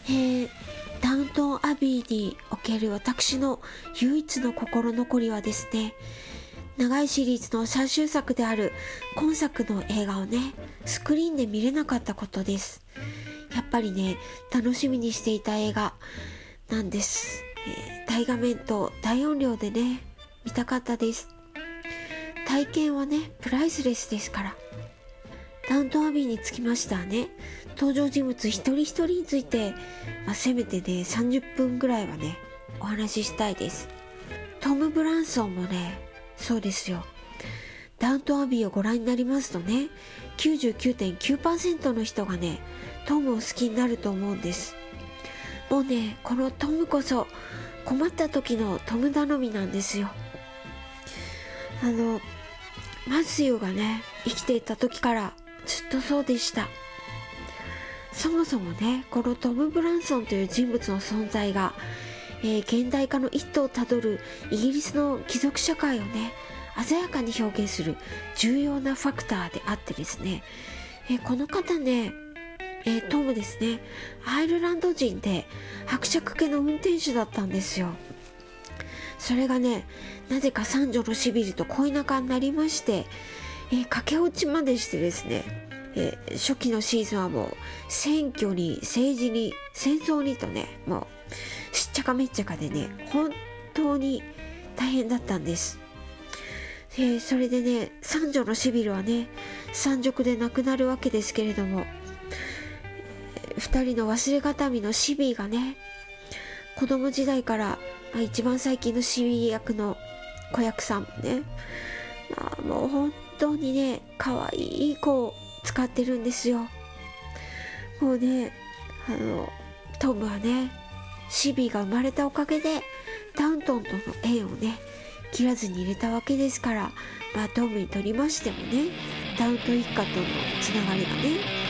ダウントンアビーにおける私の唯一の心残りはですね、長いシリーズの最終作である今作の映画をね、スクリーンで見れなかったことです。やっぱりね、楽しみにしていた映画なんです。大画面と大音量でね、見たかったです。体験はね、プライスレスですから。ダウントンアビーにつきましてはね、登場人物一人一人について、せめてね、30分ぐらいはね、お話ししたいです。トム・ブランソンもね、そうですよ。ダウントンアビーをご覧になりますとね、99.9% の人がね、トムを好きになると思うんです。もうね、このトムこそ困った時のトム頼みなんですよ。マスユーがね、生きていた時からずっとそうでした。そもそもね、このトム・ブランソンという人物の存在が、現代化の一途をたどるイギリスの貴族社会をね、鮮やかに表現する重要なファクターであってですね、この方ね、トムですね、アイルランド人で伯爵家の運転手だったんですよ。それがね、なぜか三女のシビルと恋仲になりまして、駆け落ちまでしてですね、初期のシーズンはもう選挙に政治に戦争にとね、もうしっちゃかめっちゃかでね、本当に大変だったんです。それでね、三女のシビルはね、山賊で亡くなるわけですけれども、二人の忘れがたみのシビーがね、子供時代から、一番最近のシビー役の子役さんね、もう本当にね、可愛い子を使ってるんですよ。もうね、トムはね、シビーが生まれたおかげでダウントンとの縁をね、切らずに入れたわけですから、トムにとりましてもね、ダウントン一家とのつながりがね、